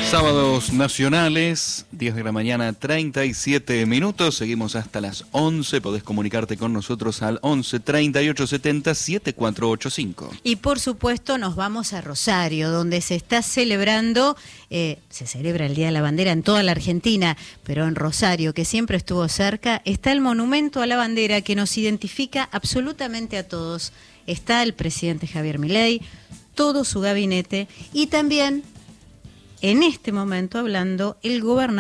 Sábados nacionales, 10 de la mañana, 37 minutos. Seguimos hasta las 11. Podés comunicarte con nosotros al 11 38 70 7485. Y por supuesto nos vamos a Rosario, donde se está celebrando, se celebra el Día de la Bandera en toda la Argentina, pero en Rosario, que siempre estuvo cerca, está el monumento a la bandera que nos identifica absolutamente a todos. Está el presidente Javier Milei, todo su gabinete y también, en este momento hablando, el gobernador